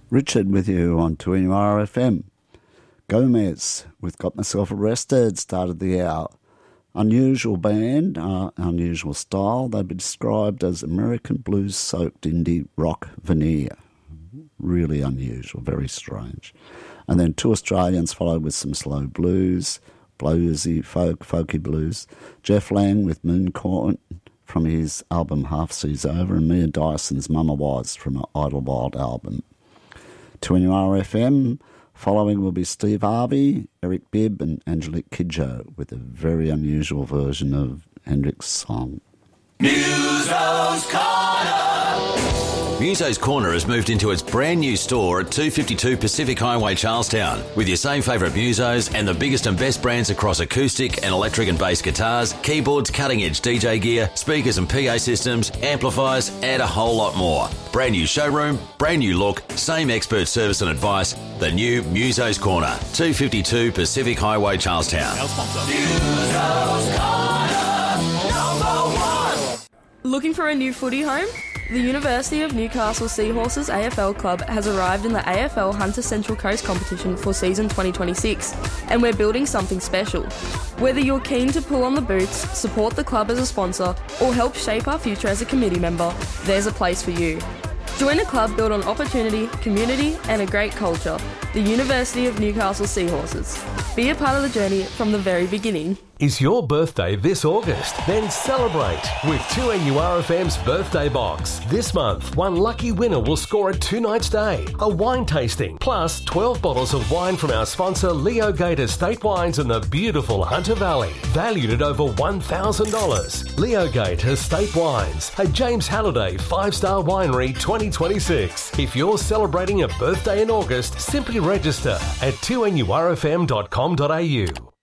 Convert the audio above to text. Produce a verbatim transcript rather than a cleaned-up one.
Richard with you on two N U R F M. Gomez with Got Myself Arrested started the hour. Unusual band, uh, unusual style. They've been described as American blues-soaked indie rock veneer. Really unusual, very strange. And then two Australians followed with some slow blues, bluesy, folk, folky blues. Jeff Lang with Mooncourt from his album Half Seas Over, and Mia Dyson's Mama Was from her Idlewild album. two N U R F M. Following will be Steve Harvey, Eric Bibb and Angelique Kidjo with a very unusual version of Hendrix's song. Muso's Corner! Muso's Corner has moved into its brand new store at two fifty-two Pacific Highway, Charlestown, with your same favourite Musos and the biggest and best brands across acoustic and electric and bass guitars, keyboards, cutting-edge D J gear, speakers and P A systems, amplifiers, and a whole lot more. Brand new showroom, brand new look, same expert service and advice. The new Muso's Corner, two fifty-two Pacific Highway, Charlestown. Muso's Corner, number one. Looking for a new footy home? The University of Newcastle Seahorses A F L Club has arrived in the A F L Hunter Central Coast competition for season twenty twenty-six, and we're building something special. Whether you're keen to pull on the boots, support the club as a sponsor, or help shape our future as a committee member, there's a place for you. Join a club built on opportunity, community, and a great culture. The University of Newcastle Seahorses. Be a part of the journey from the very beginning. Is your birthday this August? Then celebrate with two N U R F M's birthday box. This month, one lucky winner will score a two-night stay, a wine tasting, plus twelve bottles of wine from our sponsor Leo Gate Estate Wines in the beautiful Hunter Valley, valued at over one thousand dollars. Leo Gate Estate Wines, a James Halliday five-star winery twenty twenty-six. If you're celebrating a birthday in August, simply register at two N U R F M dot com dot A U.